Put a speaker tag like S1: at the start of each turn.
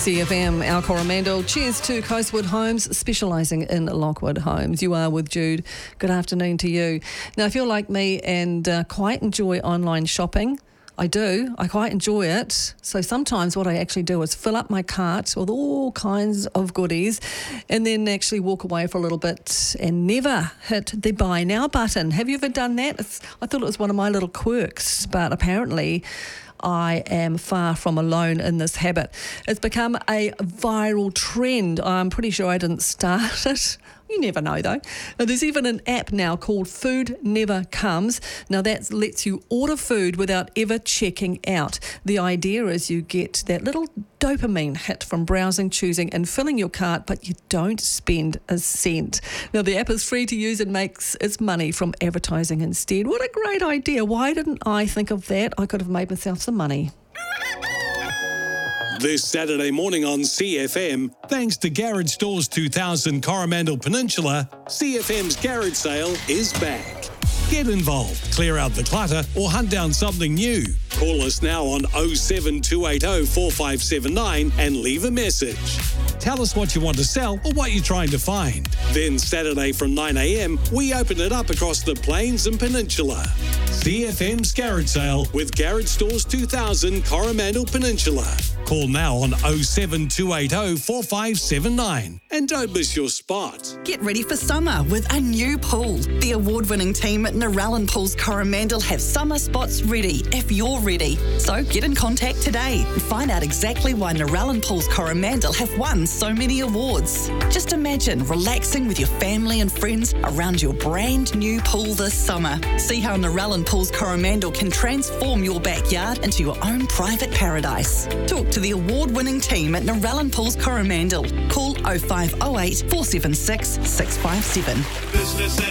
S1: CFM, Al Coromandel. Cheers to Coastwood Homes, specialising in Lockwood Homes. You are with Jude. Good afternoon to you. Now, if you're like me and quite enjoy online shopping, I do. I quite enjoy it. So sometimes what I actually do is fill up my cart with all kinds of goodies and then actually walk away for a little bit and never hit the buy now button. Have you ever done that? I thought it was one of my little quirks, but apparently I am far from alone in this habit. It's become a viral trend. I'm pretty sure I didn't start it. You never know, though. There's even an app now called Food Never Comes. Now, that lets you order food without ever checking out. The idea is you get that little dopamine hit from browsing, choosing and filling your cart, but you don't spend a cent. Now, the app is free to use and makes its money from advertising instead. What a great idea. Why didn't I think of that? I could have made myself some money.
S2: This Saturday morning on CFM, thanks to Garage Stores 2000 Coromandel Peninsula, CFM's garage sale is back. Get involved, clear out the clutter or hunt down something new. Call us now on 07280 4579 and leave a message. Tell us what you want to sell or what you're trying to find. Then Saturday from 9am, we open it up across the Plains and Peninsula. CFM's garage sale with Garage Stores 2000 Coromandel Peninsula. Call now on 07280 4579 and don't miss your spot.
S3: Get ready for summer with a new pool. The award-winning team at Narellan Pools Coromandel have summer spots ready if you're ready. So get in contact today and find out exactly why Narellan Pools Coromandel have won so many awards. Just imagine relaxing with your family and friends around your brand new pool this summer. See how Narellan Pools Coromandel can transform your backyard into your own private paradise. Talk to the award-winning team at Narellan Pools Coromandel. Call 0508 476 657.
S4: Business